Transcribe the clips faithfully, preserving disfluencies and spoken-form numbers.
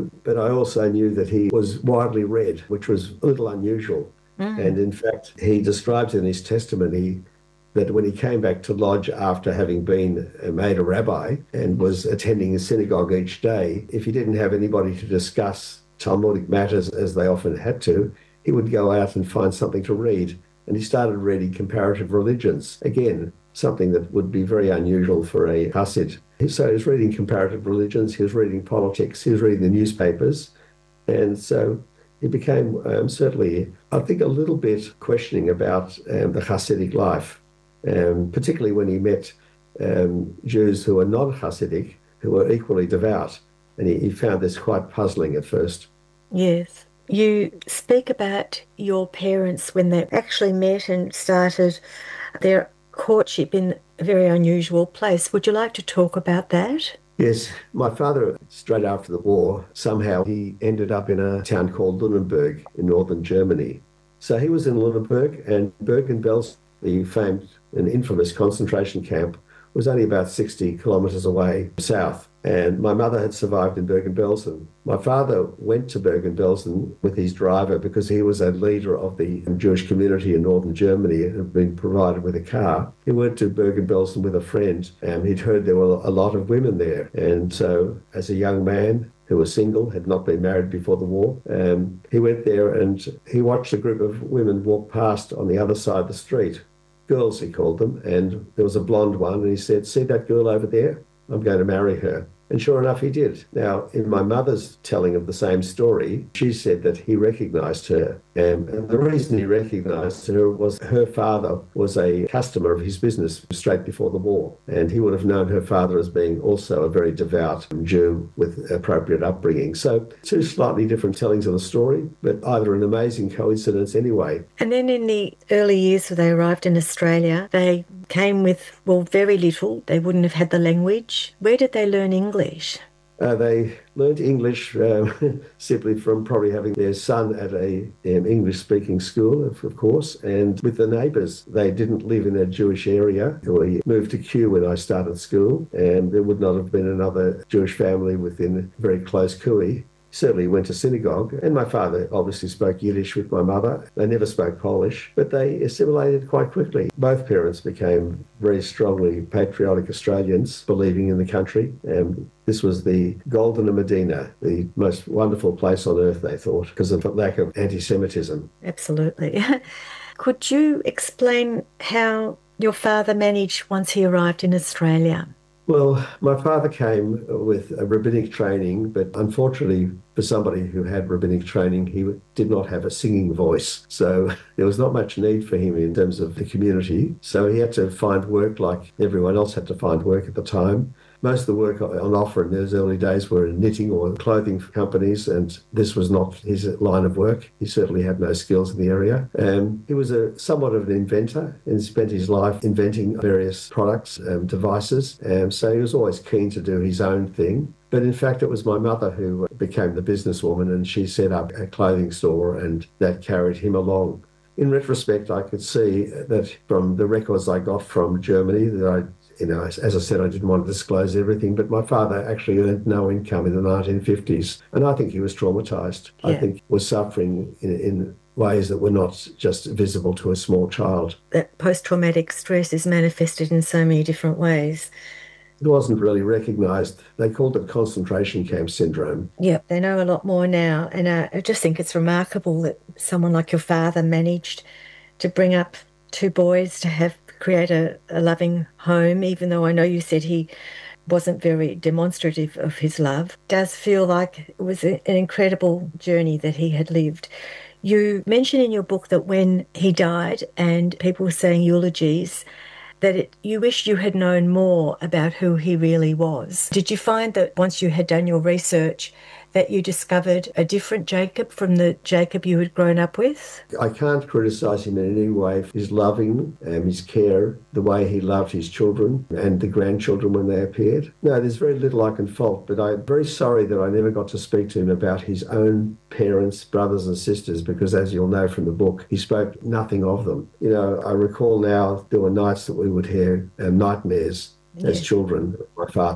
true, but I also knew that he was widely read, which was a little unusual. Mm. And in fact, he describes in his testimony that when he came back to lodge after having been made a rabbi and was attending a synagogue each day, if he didn't have anybody to discuss Talmudic matters as they often had to, he would go out and find something to read. And he started reading comparative religions. Again, something that would be very unusual for a Hasid. So he was reading comparative religions, he was reading politics, he was reading the newspapers. And so he became um, certainly, I think, a little bit questioning about um, the Hasidic life. Um, particularly when he met um, Jews who were non-Hasidic, who were equally devout. And he, he found this quite puzzling at first. Yes. You speak about your parents when they actually met and started their courtship in a very unusual place. Would you like to talk about that? Yes. My father, straight after the war, somehow he ended up in a town called Lunenburg in northern Germany. So he was in Lunenburg, and Bergen-Belsen, the famed and infamous concentration camp, was only about sixty kilometres away south. And my mother had survived in Bergen-Belsen. My father went to Bergen-Belsen with his driver because he was a leader of the Jewish community in northern Germany and had been provided with a car. He went to Bergen-Belsen with a friend, and he'd heard there were a lot of women there. And so as a young man who was single, had not been married before the war, um, he went there and he watched a group of women walk past on the other side of the street. Girls, he called them, and there was a blonde one, and he said, "See that girl over there? I'm going to marry her." And sure enough, he did. Now, in my mother's telling of the same story, she said that he recognised her. Um, and the reason he recognised her was her father was a customer of his business straight before the war. And he would have known her father as being also a very devout Jew with appropriate upbringing. So two slightly different tellings of the story, but either an amazing coincidence anyway. And then in the early years when they arrived in Australia, they came with, well, very little. They wouldn't have had the language. Where did they learn English? Uh, they learned English um, simply from probably having their son at a um, English-speaking school, of, of course, and with the neighbours. They didn't live in a Jewish area. We moved to Kew when I started school, and there would not have been another Jewish family within very close Cooey. Certainly went to synagogue, and my father obviously spoke Yiddish with my mother. They never spoke Polish, but they assimilated quite quickly. Both parents became very strongly patriotic Australians, believing in the country. And this was the Golden Medina, the most wonderful place on earth, they thought, because of the lack of anti-Semitism. Absolutely. Could you explain how your father managed once he arrived in Australia? Well, my father came with a rabbinic training, but unfortunately for somebody who had rabbinic training, he did not have a singing voice. So there was not much need for him in terms of the community. So he had to find work like everyone else had to find work at the time. Most of the work on offer in those early days were in knitting or clothing companies, and this was not his line of work. He certainly had no skills in the area. Um, he was a somewhat of an inventor and spent his life inventing various products and devices. Um, so he was always keen to do his own thing. But in fact, it was my mother who became the businesswoman, and she set up a clothing store, and that carried him along. In retrospect, I could see that from the records I got from Germany that I You know, as, as I said, I didn't want to disclose everything, but my father actually earned no income in the nineteen fifties. And I think he was traumatised. Yeah. I think he was suffering in, in ways that were not just visible to a small child. That post-traumatic stress is manifested in so many different ways. It wasn't really recognised. They called it concentration camp syndrome. Yeah, they know a lot more now. And uh, I just think it's remarkable that someone like your father managed to bring up two boys to have create a, a loving home, even though I know you said he wasn't very demonstrative of his love. It does feel like it was a, an incredible journey that he had lived. You mention in your book that when he died and people were saying eulogies, that it, you wished you had known more about who he really was. Did you find that once you had done your research that you discovered a different Jacob from the Jacob you had grown up with? I can't criticise him in any way for his loving, um, his care, the way he loved his children and the grandchildren when they appeared. No, there's very little I can fault, but I'm very sorry that I never got to speak to him about his own parents, brothers and sisters, because as you'll know from the book, he spoke nothing of them. You know, I recall now there were nights that we would hear um, nightmares as Yeah. children, my father,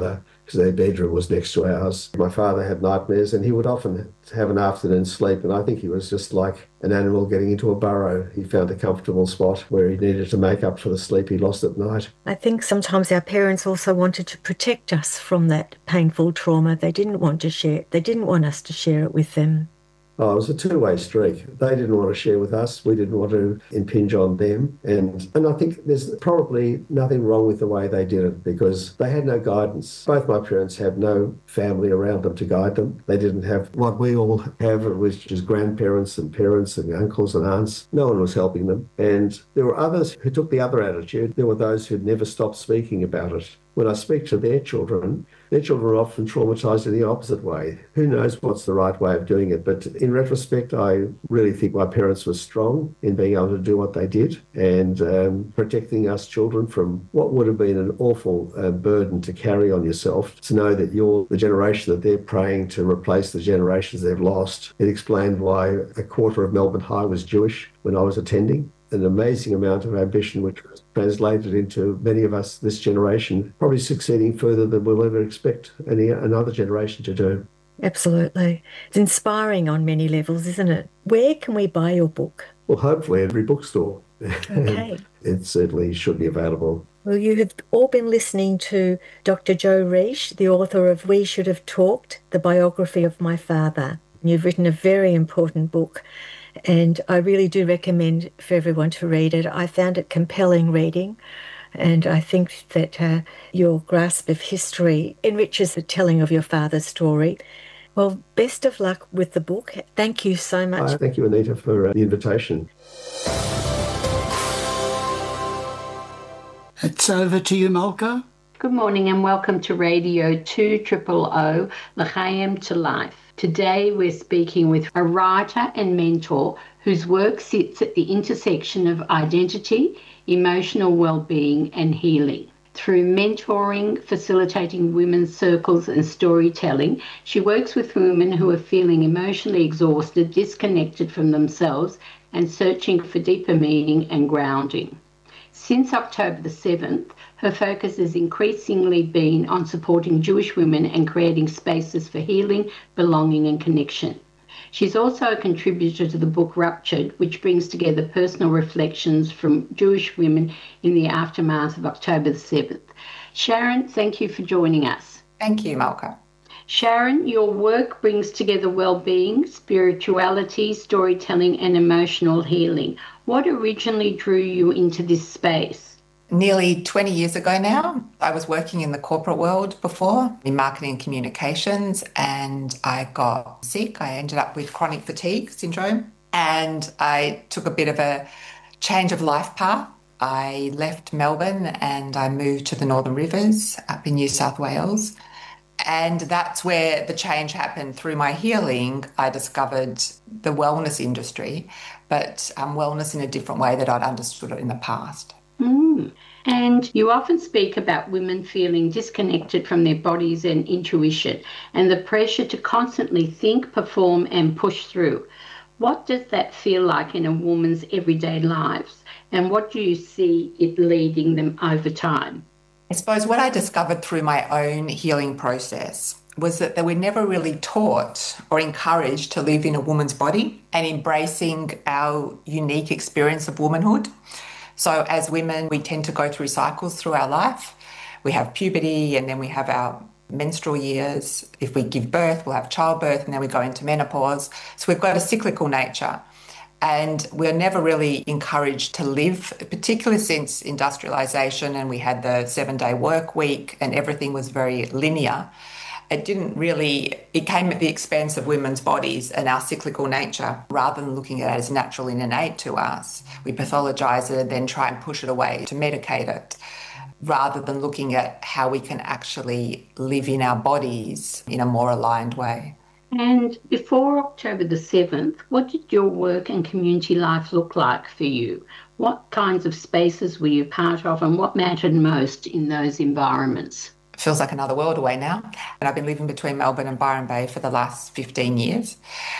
because their bedroom was next to ours. My father had nightmares, and he would often have an afternoon sleep, and I think he was just like an animal getting into a burrow. He found a comfortable spot where he needed to make up for the sleep he lost at night. I think sometimes our parents also wanted to protect us from that painful trauma. They didn't want to share, they didn't want us to share it with them. Oh, it was a two-way streak. They didn't want to share with us. We didn't want to impinge on them. And and I think there's probably nothing wrong with the way they did it, because they had no guidance. Both my parents had no family around them to guide them. They didn't have what we all have, which is grandparents and parents and uncles and aunts. No one was helping them. And there were others who took the other attitude. There were those who never stopped speaking about it. When I speak to their children, their children are often traumatised in the opposite way. Who knows what's the right way of doing it? But in retrospect, I really think my parents were strong in being able to do what they did and um, protecting us children from what would have been an awful uh, burden to carry on yourself, to know that you're the generation that they're praying to replace the generations they've lost. It explained why a quarter of Melbourne High was Jewish when I was attending. An amazing amount of ambition, which was translated into many of us this generation, probably succeeding further than we'll ever expect any another generation to do. Absolutely. It's inspiring on many levels, isn't it? Where can we buy your book? Well, hopefully every bookstore. Okay. It certainly should be available. Well, you have all been listening to Doctor Jo Reisch, the author of We Should Have Talked, the biography of my father. You've written a very important book, and I really do recommend for everyone to read it. I found it compelling reading, and I think that uh, your grasp of history enriches the telling of your father's story. Well, best of luck with the book. Thank you so much. Uh, thank you, Anita, for uh, the invitation. It's over to you, Malka. Good morning and welcome to Radio two O O, L'chaim to Life. Today we're speaking with a writer and mentor whose work sits at the intersection of identity, emotional well-being and healing. Through mentoring, facilitating women's circles and storytelling, she works with women who are feeling emotionally exhausted, disconnected from themselves and searching for deeper meaning and grounding. Since October the seventh, her focus has increasingly been on supporting Jewish women and creating spaces for healing, belonging and connection. She's also a contributor to the book Ruptured, which brings together personal reflections from Jewish women in the aftermath of October the seventh. Sharon, thank you for joining us. Thank you, Malka. Sharon, your work brings together well-being, spirituality, storytelling and emotional healing. What originally drew you into this space? Nearly twenty years ago now, I was working in the corporate world before, in marketing and communications, and I got sick. I ended up with chronic fatigue syndrome, and I took a bit of a change of life path. I left Melbourne and I moved to the Northern Rivers up in New South Wales. And that's where the change happened. Through my healing, I discovered the wellness industry, but um, wellness in a different way that I'd understood it in the past. Mm. And you often speak about women feeling disconnected from their bodies and intuition and the pressure to constantly think, perform and push through. What does that feel like in a woman's everyday lives? And what do you see it leading them over time? I suppose what I discovered through my own healing process was that they were never really taught or encouraged to live in a woman's body and embracing our unique experience of womanhood. So as women, we tend to go through cycles through our life. We have puberty and then we have our menstrual years. If we give birth, we'll have childbirth and then we go into menopause. So we've got a cyclical nature. And we're never really encouraged to live, particularly since industrialisation and we had the seven-day work week and everything was very linear. It didn't really, it came at the expense of women's bodies and our cyclical nature, rather than looking at it as natural and innate to us. We pathologise it and then try and push it away to medicate it, rather than looking at how we can actually live in our bodies in a more aligned way. And before October the seventh, what did your work and community life look like for you? What kinds of spaces were you part of and what mattered most in those environments? feels like another world away now. And I've been living between Melbourne and Byron Bay for the last fifteen years.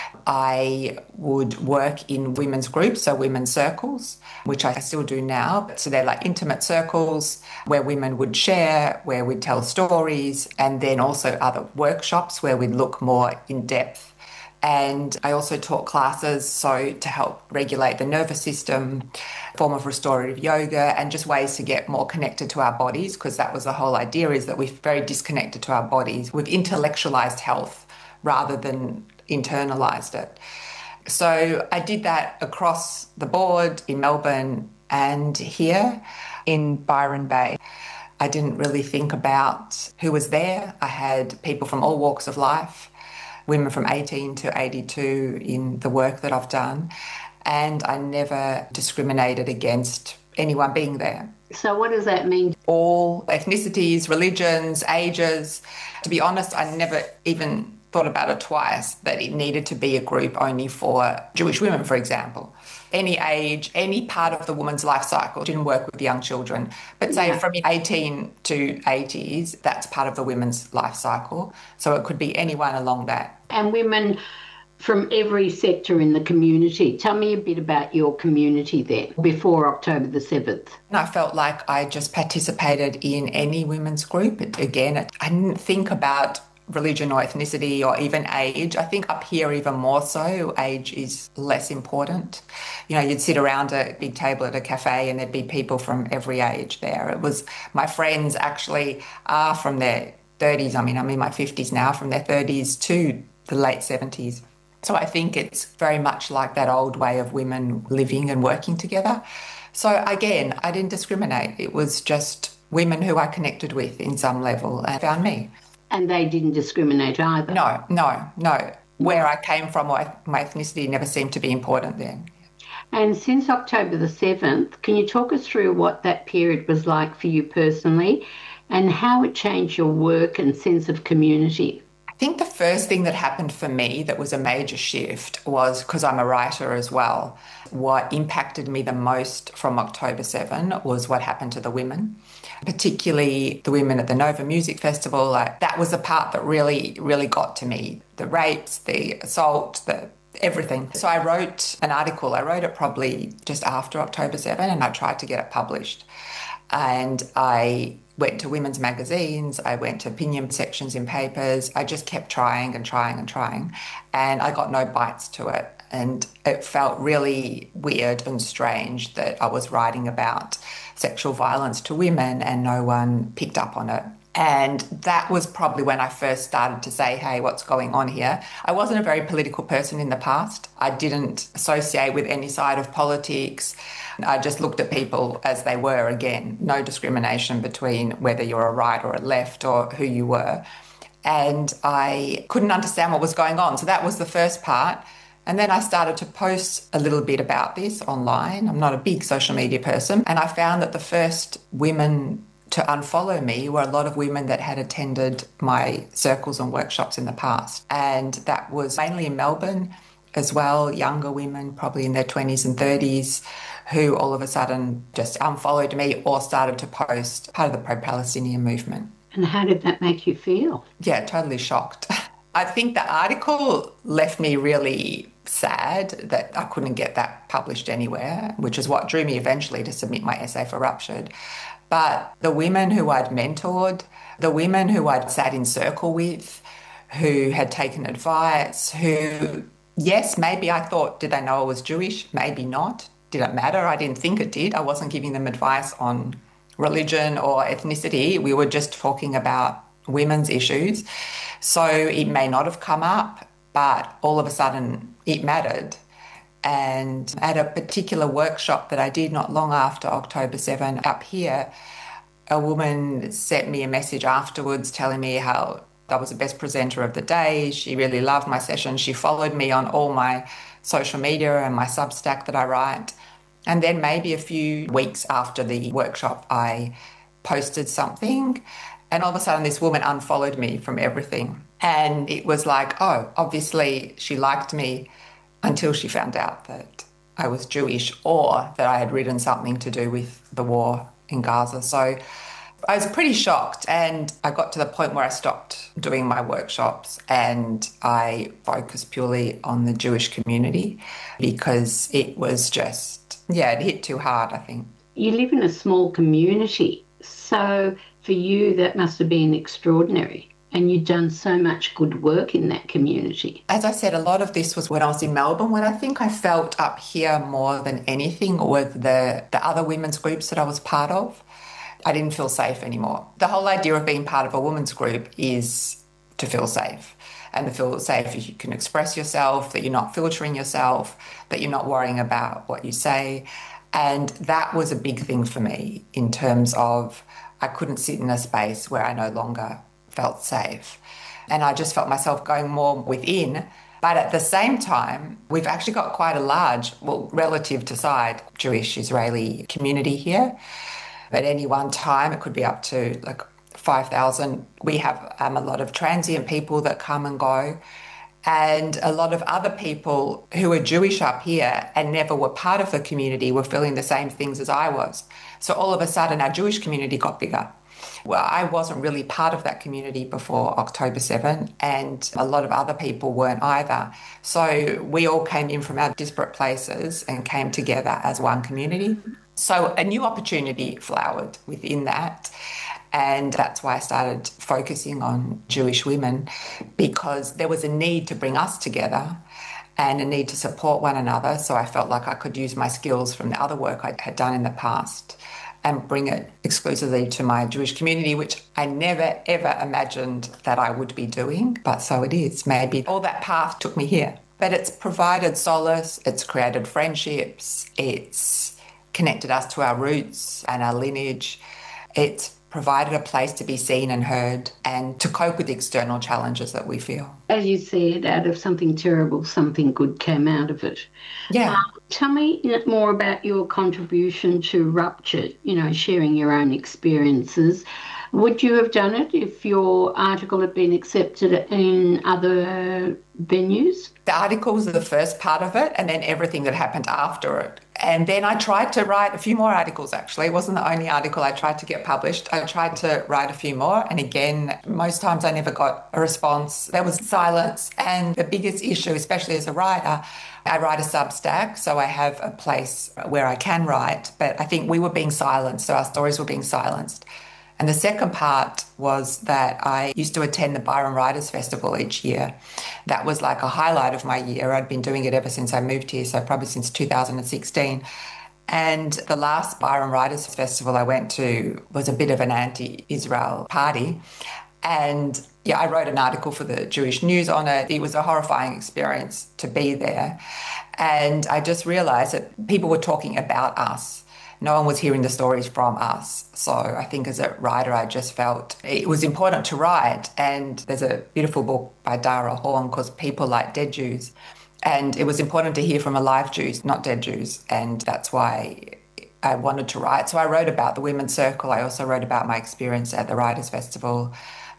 I would work in women's groups, so women's circles, which I still do now. So they're like intimate circles where women would share, where we'd tell stories, and then also other workshops where we'd look more in depth. And I also taught classes, so to help regulate the nervous system, a form of restorative yoga, and just ways to get more connected to our bodies, because that was the whole idea, is that we're very disconnected to our bodies. We've intellectualized health rather than internalized it. So I did that across the board in Melbourne and here in Byron Bay. I didn't really think about who was there. I had people from all walks of life, women from eighteen to eighty-two in the work that I've done, and I never discriminated against anyone being there. So what does that mean? All ethnicities, religions, ages. To be honest, I never even thought about it twice, that it needed to be a group only for Jewish women, for example. Any age, any part of the woman's life cycle. Didn't work with young children, but say yeah. from eighteen to eighties, that's part of the women's life cycle. So it could be anyone along that. And women from every sector in the community. Tell me a bit about your community there before October the seventh. I felt like I just participated in any women's group. Again, I didn't think about religion or ethnicity or even age. I think up here even more so, age is less important. You know, you'd sit around a big table at a cafe and there'd be people from every age there. It was, my friends actually are from their thirties. I mean, I'm in my fifties now, from their thirties to the late seventies. So I think it's very much like that old way of women living and working together. So again, I didn't discriminate. It was just women who I connected with in some level and found me. And they didn't discriminate either? No, no, no. Where I came from or my ethnicity never seemed to be important then. And since October the seventh, can you talk us through what that period was like for you personally and how it changed your work and sense of community? I think the first thing that happened for me that was a major shift was, because I'm a writer as well, what impacted me the most from October seventh was what happened to the women, particularly the women at the Nova Music Festival. Like, that was the part that really, really got to me. The rapes, the assault, the everything. So I wrote an article. I wrote it probably just after October seventh and I tried to get it published. And I went to women's magazines, I went to opinion sections in papers. I just kept trying and trying and trying. And I got no bites to it. And it felt really weird and strange that I was writing about sexual violence to women and no one picked up on it. And that was probably when I first started to say, hey, what's going on here? I wasn't a very political person in the past. I didn't associate with any side of politics. I just looked at people as they were. Again, no discrimination between whether you're a right or a left or who you were. And I couldn't understand what was going on. So that was the first part. And then I started to post a little bit about this online. I'm not a big social media person. And I found that the first women to unfollow me were a lot of women that had attended my circles and workshops in the past. And that was mainly in Melbourne as well, younger women, probably in their twenties and thirties, who all of a sudden just unfollowed me or started to post, part of the pro-Palestinian movement. And how did that make you feel? Yeah, totally shocked. I think the article left me really sad that I couldn't get that published anywhere, which is what drew me eventually to submit my essay for Ruptured. But the women who I'd mentored, the women who I'd sat in circle with, who had taken advice, who, yes, maybe I thought, did they know I was Jewish? Maybe not. Did it matter? I didn't think it did. I wasn't giving them advice on religion or ethnicity. We were just talking about women's issues. So it may not have come up, but all of a sudden it mattered. And at a particular workshop that I did not long after October seventh up here, a woman sent me a message afterwards telling me how I was the best presenter of the day. She really loved my session. She followed me on all my social media and my Substack that I write. And then maybe a few weeks after the workshop, I posted something. And all of a sudden, this woman unfollowed me from everything. And it was like, oh, obviously she liked me until she found out that I was Jewish or that I had written something to do with the war in Gaza. So I was pretty shocked, and I got to the point where I stopped doing my workshops and I focused purely on the Jewish community because it was just, yeah, it hit too hard, I think. You live in a small community, so for you that must have been extraordinary. And you've done so much good work in that community. As I said, a lot of this was when I was in Melbourne. When I think I felt up here more than anything with the, the other women's groups that I was part of, I didn't feel safe anymore. The whole idea of being part of a women's group is to feel safe. And to feel safe, you can express yourself, that you're not filtering yourself, that you're not worrying about what you say. And that was a big thing for me in terms of I couldn't sit in a space where I no longer felt safe. And I just felt myself going more within. But at the same time, we've actually got quite a large, well, relative to size, Jewish Israeli community here. At any one time, it could be up to like five thousand. We have um, a lot of transient people that come and go, and a lot of other people who are Jewish up here and never were part of the community were feeling the same things as I was. So all of a sudden, our Jewish community got bigger. Well, I wasn't really part of that community before October seventh, and a lot of other people weren't either. So we all came in from our disparate places and came together as one community. So a new opportunity flowered within that. And that's why I started focusing on Jewish women, because there was a need to bring us together and a need to support one another. So I felt like I could use my skills from the other work I had done in the past and bring it exclusively to my Jewish community, which I never, ever imagined that I would be doing. But so it is. Maybe all that path took me here. But it's provided solace, it's created friendships, it's connected us to our roots and our lineage. It's provided a place to be seen and heard and to cope with the external challenges that we feel. As you said, out of something terrible, something good came out of it. Yeah. Um, tell me more about your contribution to Ruptured, you know, sharing your own experiences. Would you have done it if your article had been accepted in other venues? The article was the first part of it, and then everything that happened after it. And then I tried to write a few more articles, actually. It wasn't the only article I tried to get published. I tried to write a few more. And again, most times I never got a response. There was silence. And the biggest issue, especially as a writer, I write a Substack, so I have a place where I can write. But I think we were being silenced, so our stories were being silenced. And the second part was that I used to attend the Byron Writers Festival each year. That was like a highlight of my year. I'd been doing it ever since I moved here, so probably since two thousand sixteen. And the last Byron Writers Festival I went to was a bit of an anti-Israel party. And yeah, I wrote an article for the Jewish News on it. It was a horrifying experience to be there. And I just realised that people were talking about us. No one was hearing the stories from us. So I think as a writer, I just felt it was important to write. And there's a beautiful book by Dara Horn called People Like Dead Jews. And it was important to hear from alive Jews, not dead Jews. And that's why I wanted to write. So I wrote about the Women's Circle. I also wrote about my experience at the Writers' Festival.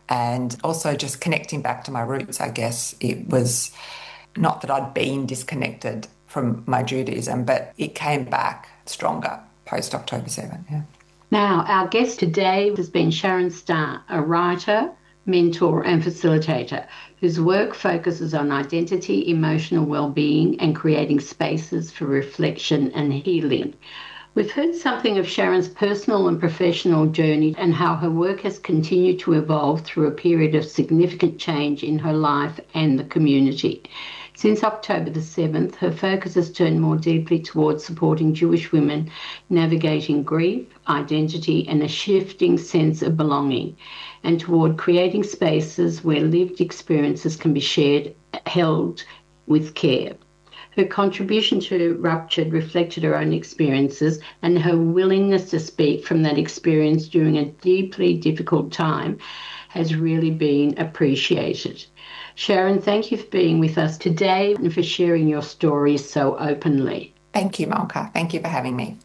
And also just connecting back to my roots, I guess. It was not that I'd been disconnected from my Judaism, but it came back stronger post-October seventh, yeah. Now, our guest today has been Sharon Starr, a writer, mentor and facilitator whose work focuses on identity, emotional well-being and creating spaces for reflection and healing. We've heard something of Sharon's personal and professional journey and how her work has continued to evolve through a period of significant change in her life and the community. Since October the seventh, her focus has turned more deeply towards supporting Jewish women navigating grief, identity, and a shifting sense of belonging, and toward creating spaces where lived experiences can be shared, held with care. Her contribution to Ruptured reflected her own experiences, and her willingness to speak from that experience during a deeply difficult time has really been appreciated. Sharon, thank you for being with us today and for sharing your story so openly. Thank you, Malka. Thank you for having me.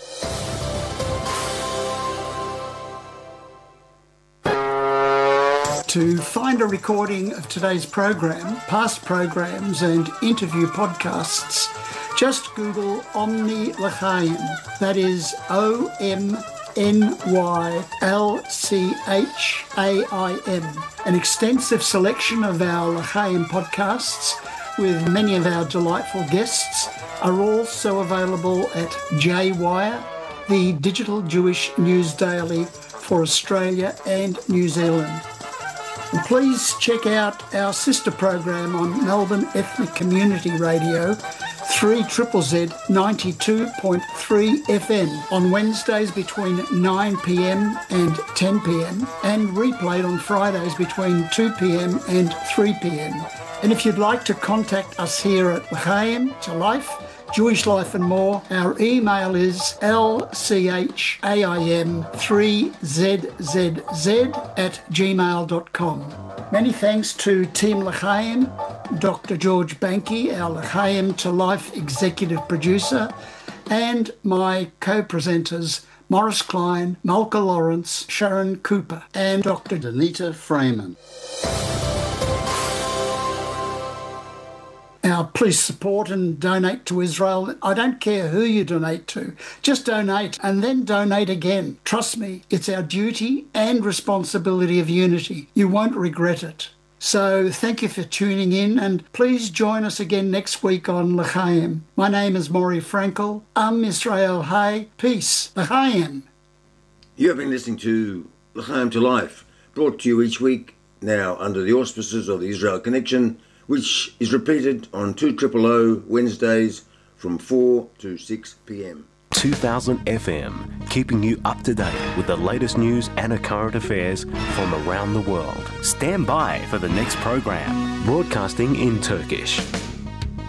To find a recording of today's program, past programs and interview podcasts, just Google Omni L'Chaim. That is O M N Y L C H A I M. An extensive selection of our L'chaim podcasts with many of our delightful guests are also available at J Wire, the digital Jewish news daily for Australia and New Zealand. And please check out our sister program on Melbourne Ethnic Community Radio, three Z Z ninety-two point three F M on Wednesdays between nine p m and ten p m and replayed on Fridays between two p m and three p m. And if you'd like to contact us here at L'chaim to Life, Jewish Life and More, our email is L C H A I M three Z Z Z at gmail dot com. Many thanks to Team L'chaim, Doctor George Banky, our L'chaim to Life executive producer, and my co-presenters Morris Klein, Malka Lawrence, Sharon Cooper, and Doctor Danita Freeman. Now, please support and donate to Israel. I don't care who you donate to. Just donate and then donate again. Trust me, it's our duty and responsibility of unity. You won't regret it. So thank you for tuning in, and please join us again next week on L'chaim. My name is Maury Frankel. Am Yisrael Hai. Peace. L'chaim. You have been listening to L'chaim to Life, brought to you each week now under the auspices of the Israel Connection, which is repeated on two O O O Wednesdays from four to six p m two thousand F M, keeping you up to date with the latest news and current affairs from around the world. Stand by for the next program, broadcasting in Turkish.